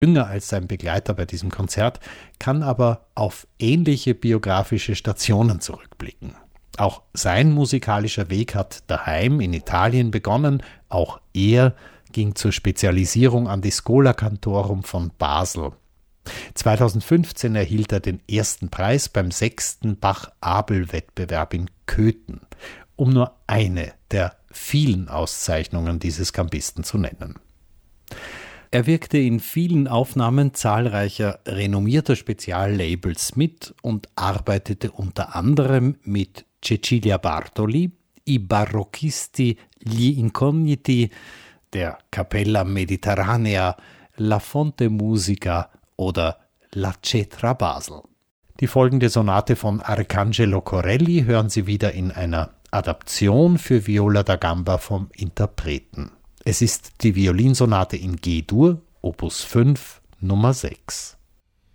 jünger als sein Begleiter bei diesem Konzert, kann aber auf ähnliche biografische Stationen zurückblicken. Auch sein musikalischer Weg hat daheim in Italien begonnen. Auch er ging zur Spezialisierung an die Schola Cantorum von Basel. 2015 erhielt er den ersten Preis beim 6. Bach-Abel-Wettbewerb in Köthen, um nur eine der vielen Auszeichnungen dieses Gambisten zu nennen. Er wirkte in vielen Aufnahmen zahlreicher renommierter Speziallabels mit und arbeitete unter anderem mit Cecilia Bartoli, I Barocchisti, Gli Incogniti, der Cappella Mediterranea, La Fonte Musica oder La Cetra Basel. Die folgende Sonate von Arcangelo Corelli hören Sie wieder in einer Adaption für Viola da Gamba vom Interpreten. Es ist die Violinsonate in G-Dur, Opus 5, Nummer 6.